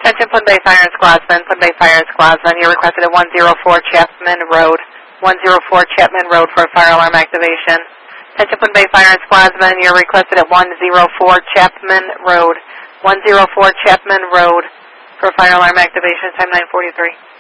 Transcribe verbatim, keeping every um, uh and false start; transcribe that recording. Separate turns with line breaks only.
Attention Put Bay Fire and Squadsman, Put Bay Fire and Squadsman, you're requested at one oh four Chapman Road, one oh four Chapman Road for fire alarm activation. Attention Put Bay Fire and Squadsman, you're requested at one oh four Chapman Road, one oh four Chapman Road for fire alarm activation, time nine forty-three.